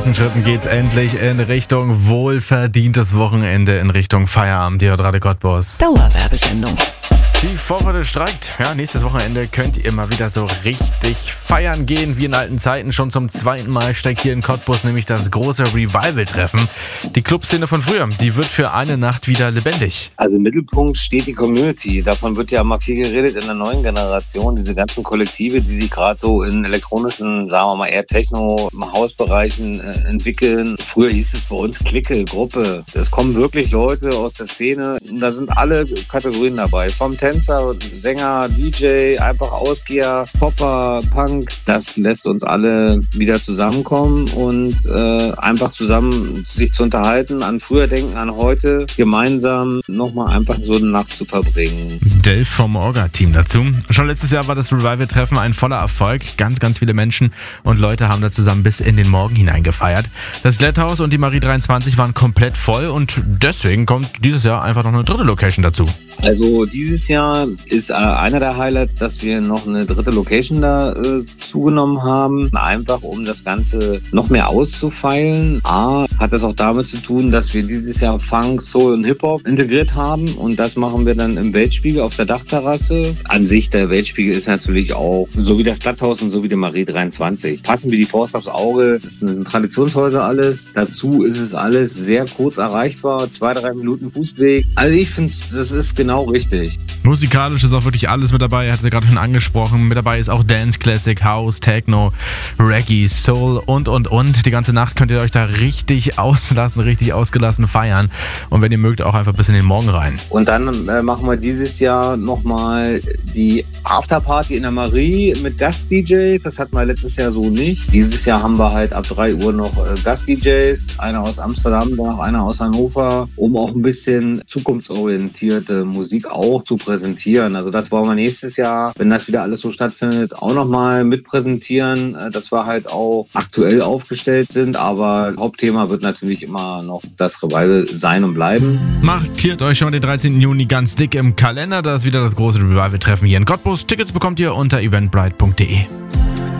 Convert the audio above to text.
kurzen Schritten geht's endlich in Richtung wohlverdientes Wochenende, in Richtung Feierabend. Hier Radio Cottbus. Dauerwerbesendung. Die Vorfreude steigt. Ja, nächstes Wochenende könnt ihr mal wieder so richtig feiern gehen, wie in alten Zeiten. Schon zum zweiten Mal steigt hier in Cottbus nämlich das große Revival-Treffen. Die Clubszene von früher, die wird für eine Nacht wieder lebendig. Also im Mittelpunkt steht die Community. Davon wird ja mal viel geredet in der neuen Generation. Diese ganzen Kollektive, die sich gerade so in elektronischen, sagen wir mal eher Techno-Hausbereichen entwickeln. Früher hieß es bei uns Clique, Gruppe. Es kommen wirklich Leute aus der Szene. Da sind alle Kategorien dabei. Vom Tänzer, Sänger, DJ, einfach Ausgeher, Popper, Punk. Das lässt uns alle wieder zusammenkommen und einfach zusammen sich zu unterhalten, an früher denken, an heute, gemeinsam nochmal einfach so eine Nacht zu verbringen. Dave vom Orga-Team dazu. Schon letztes Jahr war das Revival-Treffen ein voller Erfolg. Ganz, ganz viele Menschen und Leute haben da zusammen bis in den Morgen hinein gefeiert. Das Glätthaus und die Marie 23 waren komplett voll und deswegen kommt dieses Jahr einfach noch eine dritte Location dazu. Also dieses Jahr ist einer der Highlights, dass wir noch eine dritte Location da zugenommen haben, einfach um das Ganze noch mehr auszufeilen. A, hat das auch damit zu tun, dass wir dieses Jahr Funk, Soul und Hip-Hop integriert haben und das machen wir dann im Weltspiegel auf der Dachterrasse. An sich, der Weltspiegel ist natürlich auch, so wie das Stadthaus und so wie die Marie 23, passen wie die Faust aufs Auge. Das sind Traditionshäuser alles. Dazu ist es alles sehr kurz erreichbar, 2-3 Minuten Fußweg. Also ich finde, das ist genau richtig. Musikalisch ist auch wirklich alles mit dabei, hat sie gerade schon angesprochen. Mit dabei ist auch Dance Classic, House, Techno, Reggae, Soul und. Die ganze Nacht könnt ihr euch da richtig auslassen, richtig ausgelassen feiern. Und wenn ihr mögt, auch einfach bis in den Morgen rein. Und dann machen wir dieses Jahr nochmal die Afterparty in der Marie mit Gast-DJs. Das hatten wir letztes Jahr so nicht. Dieses Jahr haben wir halt ab 3 Uhr noch Gast-DJs. Einer aus Amsterdam, einer aus Hannover, um auch ein bisschen zukunftsorientierte Musik auch zu präsentieren. Also das wollen wir nächstes Jahr, wenn das wieder alles so stattfindet, auch nochmal mit präsentieren, dass wir halt auch aktuell aufgestellt sind. Aber Hauptthema wird natürlich immer noch das Revival sein und bleiben. Markiert euch schon den 13. Juni ganz dick im Kalender. Da ist wieder das große Revival-Treffen hier in Cottbus. Tickets bekommt ihr unter eventbrite.de.